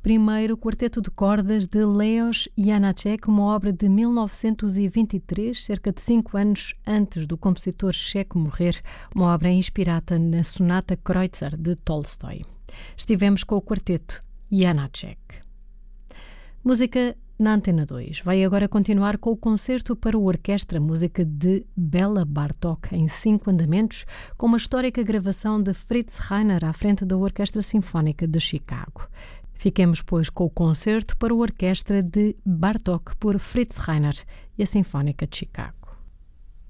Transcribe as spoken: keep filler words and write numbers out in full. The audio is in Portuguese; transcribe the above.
Primeiro, o quarteto de cordas de Leos Janáček, uma obra de mil novecentos e vinte e três, cerca de cinco anos antes do compositor checo morrer, uma obra inspirada na Sonata Kreutzer de Tolstói. Estivemos com o quarteto Janáček. Música na Antena dois. Vai agora continuar com o concerto para o orquestra, música de Béla Bartók, em cinco andamentos, com uma histórica gravação de Fritz Reiner à frente da Orquestra Sinfónica de Chicago. Fiquemos, pois, com o concerto para o orquestra de Bartók por Fritz Reiner e a Sinfónica de Chicago.